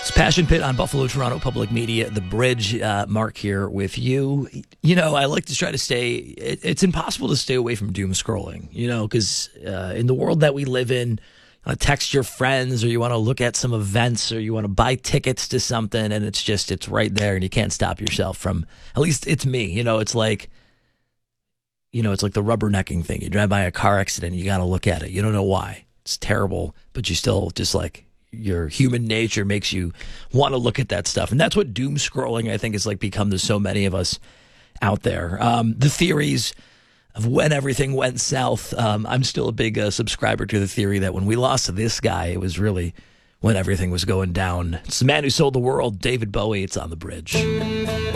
Passion Pit on Buffalo Toronto Public Media, The Bridge. Mark here with you. You know, I like to try to stay, it's impossible to stay away from doom scrolling, you know, because in the world that we live in, you want to text your friends or you want to look at some events or you want to buy tickets to something and it's right there and you can't stop yourself from, at least it's me, you know, it's like the rubbernecking thing. You drive by a car accident, you got to look at it. You don't know why. It's terrible, but you still just like, your human nature makes you want to look at that stuff. And that's what doom scrolling, I think, has like become to so many of us out there. The theories of when everything went south. I'm still a big subscriber to the theory that when we lost this guy, it was really when everything was going down. It's the man who sold the world, David Bowie. It's on The Bridge.